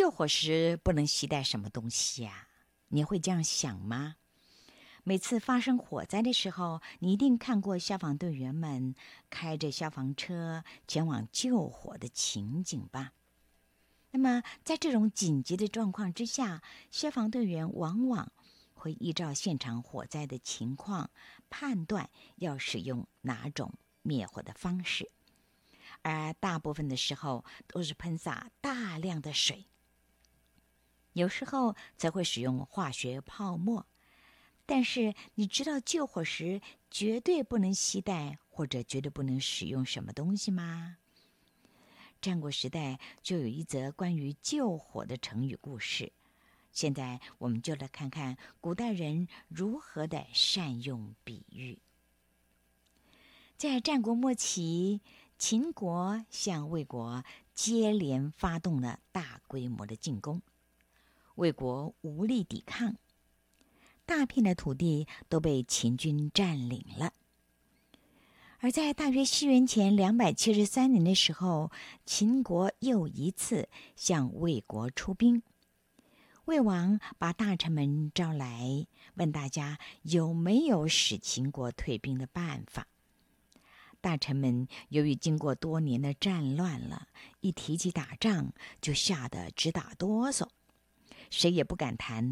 救火时不能携带什么东西呀？你会这样想吗？每次发生火灾的时候，你一定看过消防队员们开着消防车前往救火的情景吧？那么，在这种紧急的状况之下，消防队员往往会依照现场火灾的情况，判断要使用哪种灭火的方式，而大部分的时候都是喷洒大量的水，有时候才会使用化学泡沫。但是你知道救火时绝对不能携带或者绝对不能使用什么东西吗？战国时代就有一则关于救火的成语故事。现在我们就来看看古代人如何的善用比喻。在战国末期，秦国向魏国接连发动了大规模的进攻，魏国无力抵抗，大片的土地都被秦军占领了。而在大约西元前273年的时候，秦国又一次向魏国出兵。魏王把大臣们招来，问大家有没有使秦国退兵的办法。大臣们由于经过多年的战乱了，一提起打仗就吓得直打哆嗦，谁也不敢谈